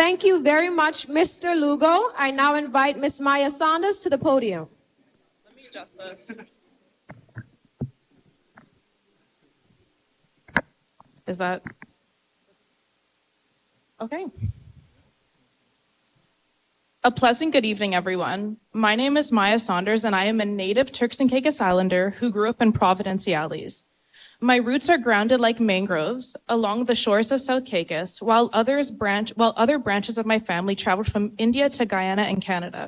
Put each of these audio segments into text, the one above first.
Thank you very much, Mr. Lugo. I now invite Ms. Maya Saunders to the podium. Let me adjust this. Is that okay? A pleasant good evening, everyone. My name is Maya Saunders, and I am a native Turks and Caicos Islander who grew up in Providence, Cialis. My roots are grounded like mangroves along the shores of South Caicos, while other branches of my family traveled from India to Guyana and Canada.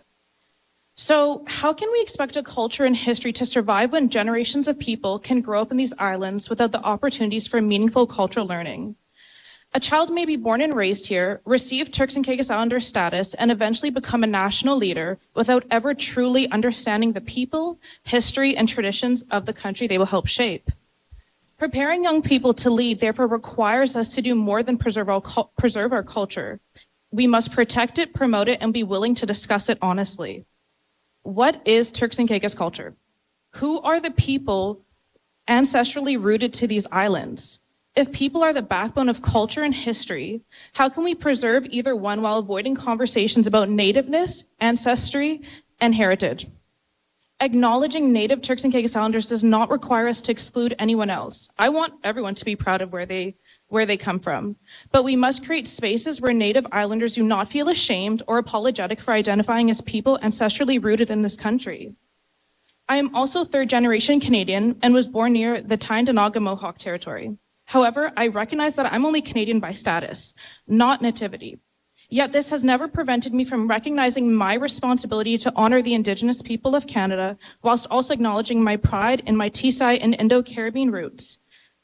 So how can we expect a culture and history to survive when generations of people can grow up in these islands without the opportunities for meaningful cultural learning? A child may be born and raised here, receive Turks and Caicos Islander status, and eventually become a national leader without ever truly understanding the people, history, and traditions of the country they will help shape. Preparing young people to lead, therefore, requires us to do more than preserve our culture. We must protect it, promote it, and be willing to discuss it honestly. What is Turks and Caicos culture? Who are the people ancestrally rooted to these islands? If people are the backbone of culture and history, how can we preserve either one while avoiding conversations about nativeness, ancestry, and heritage? Acknowledging native Turks and Caicos Islanders does not require us to exclude anyone else. I want everyone to be proud of where they come from. But we must create spaces where native islanders do not feel ashamed or apologetic for identifying as people ancestrally rooted in this country. I am also third-generation Canadian and was born near the Tyendinaga Mohawk territory. However, I recognize that I'm only Canadian by status, not nativity. Yet this has never prevented me from recognizing my responsibility to honor the Indigenous people of Canada, whilst also acknowledging my pride in my Tisai and Indo-Caribbean roots.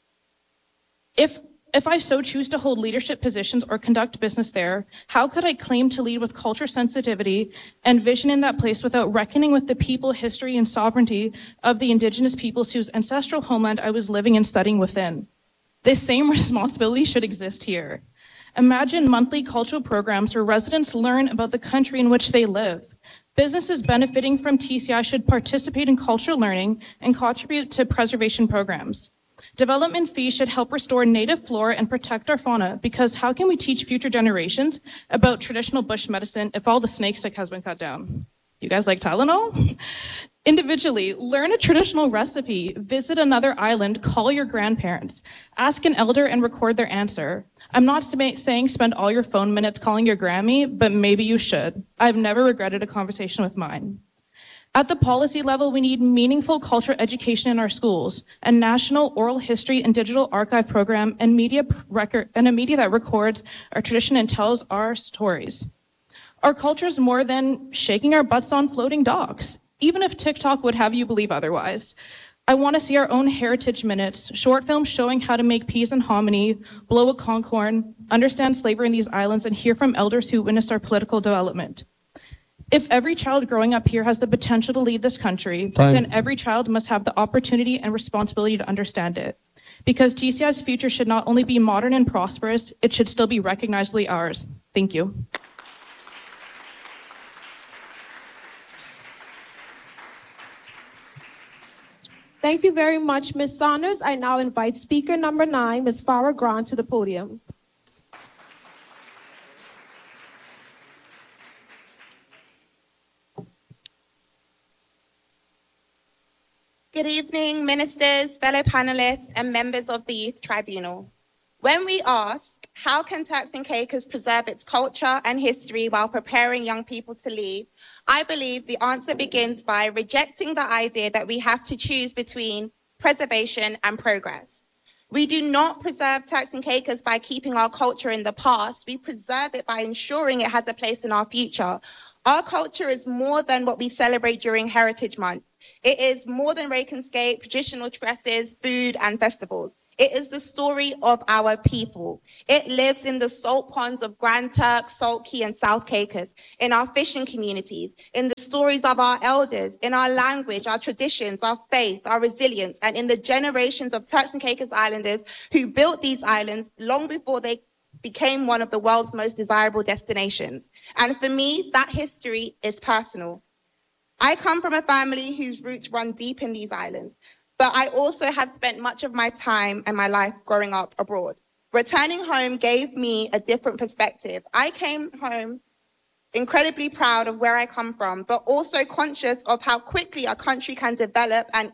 If I so choose to hold leadership positions or conduct business there, how could I claim to lead with culture sensitivity and vision in that place without reckoning with the people, history, and sovereignty of the Indigenous peoples whose ancestral homeland I was living and studying within? This same responsibility should exist here. Imagine monthly cultural programs where residents learn about the country in which they live. Businesses benefiting from TCI should participate in cultural learning and contribute to preservation programs. Development fees should help restore native flora and protect our fauna, because how can we teach future generations about traditional bush medicine if all the snake stick has been cut down? You guys like Tylenol? Individually, learn a traditional recipe, visit another island, call your grandparents, ask an elder and record their answer. I'm not saying spend all your phone minutes calling your Grammy, but maybe you should. I've never regretted a conversation with mine. At the policy level, we need meaningful cultural education in our schools, a national oral history and digital archive program, and a media that records our tradition and tells our stories. Our culture is more than shaking our butts on floating docks, even if TikTok would have you believe otherwise. I want to see our own heritage minutes, short films showing how to make peas and hominy, blow a conch horn, understand slavery in these islands, and hear from elders who witnessed our political development. If every child growing up here has the potential to lead this country, then every child must have the opportunity and responsibility to understand it. Because TCI's future should not only be modern and prosperous, it should still be recognizably ours. Thank you. Thank you very much, Ms. Saunders. I now invite speaker number 9, Ms. Farah Grant, to the podium. Good evening, ministers, fellow panelists, and members of the Youth Tribunal. When we ask, how can Turks and Caicos preserve its culture and history while preparing young people to leave, I believe the answer begins by rejecting the idea that we have to choose between preservation and progress. We do not preserve Turks and Caicos by keeping our culture in the past. We preserve it by ensuring it has a place in our future. Our culture is more than what we celebrate during Heritage Month. It is more than rake and skate, traditional dresses, food, and festivals. It is the story of our people. It lives in the salt ponds of Grand Turk, Salt Key, and South Caicos, in our fishing communities, in the stories of our elders, in our language, our traditions, our faith, our resilience, and in the generations of Turks and Caicos Islanders who built these islands long before they became one of the world's most desirable destinations. And for me, that history is personal. I come from a family whose roots run deep in these islands, but I also have spent much of my time and my life growing up abroad. Returning home gave me a different perspective. I came home incredibly proud of where I come from, but also conscious of how quickly a country can develop and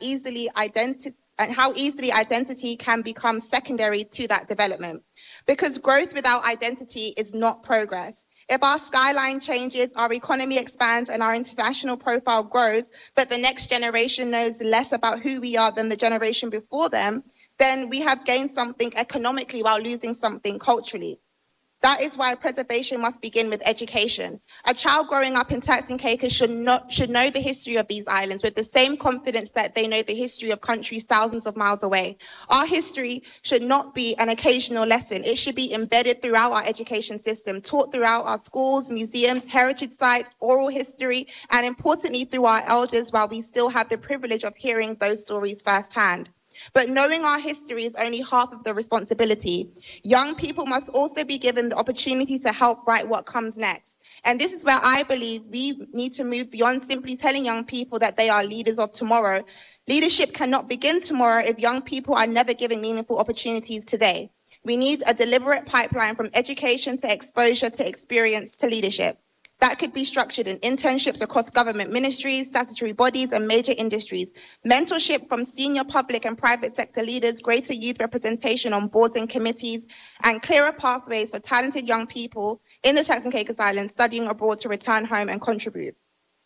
how easily identity can become secondary to that development. Because growth without identity is not progress. If our skyline changes, our economy expands, and our international profile grows, but the next generation knows less about who we are than the generation before them, then we have gained something economically while losing something culturally. That is why preservation must begin with education. A child growing up in Turks and Caicos should know the history of these islands with the same confidence that they know the history of countries thousands of miles away. Our history should not be an occasional lesson. It should be embedded throughout our education system, taught throughout our schools, museums, heritage sites, oral history, and importantly through our elders while we still have the privilege of hearing those stories firsthand. But knowing our history is only half of the responsibility. Young people must also be given the opportunity to help write what comes next. And this is where I believe we need to move beyond simply telling young people that they are leaders of tomorrow. Leadership cannot begin tomorrow if young people are never given meaningful opportunities today. We need a deliberate pipeline from education to exposure to experience to leadership. That could be structured in internships across government ministries, statutory bodies, and major industries, mentorship from senior public and private sector leaders, greater youth representation on boards and committees, and clearer pathways for talented young people in the Turks and Caicos Islands studying abroad to return home and contribute.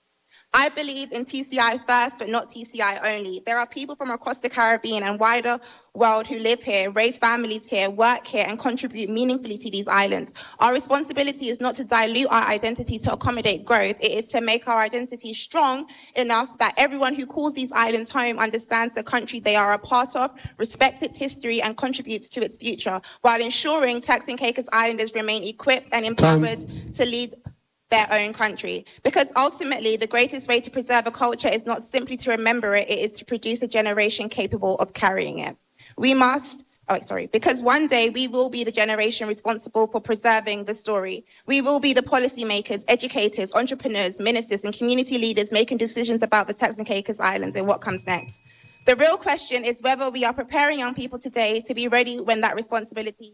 I believe in TCI first, but not TCI only. There are people from across the Caribbean and wider world who live here, raise families here, work here, and contribute meaningfully to these islands. Our responsibility is not to dilute our identity to accommodate growth. It is to make our identity strong enough that everyone who calls these islands home understands the country they are a part of, respects its history, and contributes to its future, while ensuring Turks and Caicos Islanders remain equipped and empowered to lead their own country. Because ultimately, the greatest way to preserve a culture is not simply to remember it, it is to produce a generation capable of carrying it. Because one day we will be the generation responsible for preserving the story. We will be the policymakers, educators, entrepreneurs, ministers, and community leaders making decisions about the Turks and Caicos Islands and what comes next. The real question is whether we are preparing young people today to be ready when that responsibility.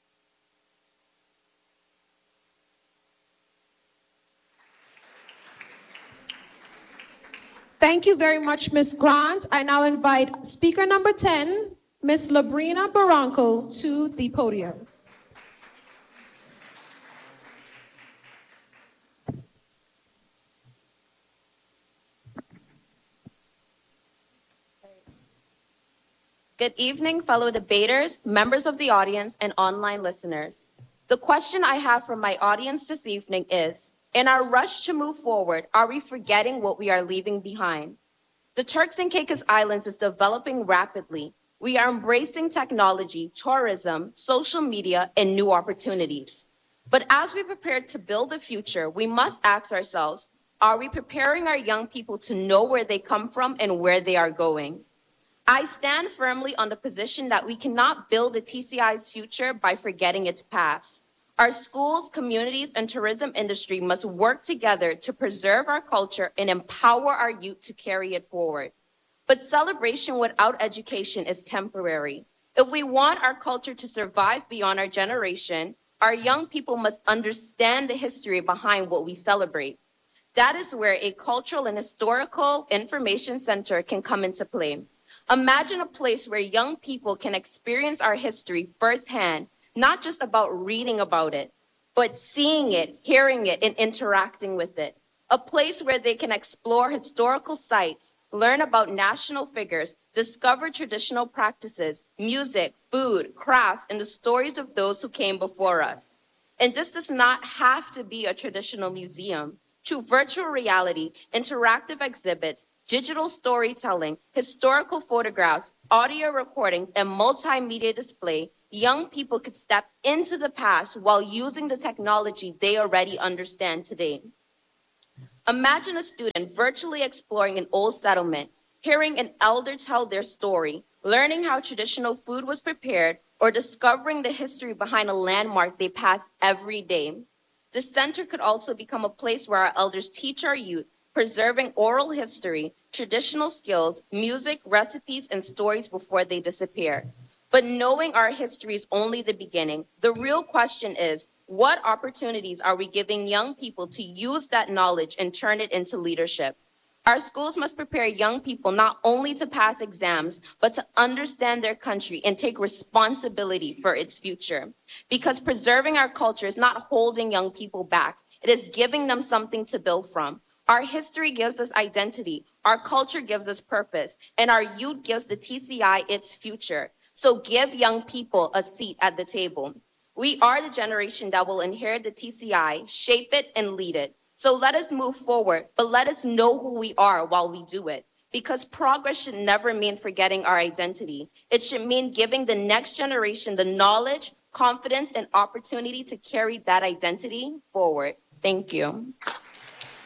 Thank you very much, Ms. Grant. I now invite speaker number 10, Ms. Labrina Barranco, to the podium. Good evening, fellow debaters, members of the audience, and online listeners. The question I have for my audience this evening is, in our rush to move forward, are we forgetting what we are leaving behind? The Turks and Caicos Islands is developing rapidly. We are embracing technology, tourism, social media, and new opportunities. But as we prepare to build a future, we must ask ourselves, are we preparing our young people to know where they come from and where they are going? I stand firmly on the position that we cannot build a TCI's future by forgetting its past. Our schools, communities, and tourism industry must work together to preserve our culture and empower our youth to carry it forward. But celebration without education is temporary. If we want our culture to survive beyond our generation, our young people must understand the history behind what we celebrate. That is where a cultural and historical information center can come into play. Imagine a place where young people can experience our history firsthand, not just about reading about it, but seeing it, hearing it, and interacting with it. A place where they can explore historical sites, learn about national figures, discover traditional practices, music, food, crafts, and the stories of those who came before us. And this does not have to be a traditional museum. Through virtual reality, interactive exhibits, digital storytelling, historical photographs, audio recordings, and multimedia display, young people could step into the past while using the technology they already understand today. Imagine a student virtually exploring an old settlement, hearing an elder tell their story, learning how traditional food was prepared, or discovering the history behind a landmark they pass every day. The center could also become a place where our elders teach our youth, preserving oral history, traditional skills, music, recipes, and stories before they disappear. But knowing our history is only the beginning. The real question is, what opportunities are we giving young people to use that knowledge and turn it into leadership? Our schools must prepare young people not only to pass exams, but to understand their country and take responsibility for its future. Because preserving our culture is not holding young people back. It is giving them something to build from. Our history gives us identity, our culture gives us purpose, and our youth gives the TCI its future. So give young people a seat at the table. We are the generation that will inherit the TCI, shape it, and lead it. So let us move forward, but let us know who we are while we do it. Because progress should never mean forgetting our identity. It should mean giving the next generation the knowledge, confidence, and opportunity to carry that identity forward. Thank you.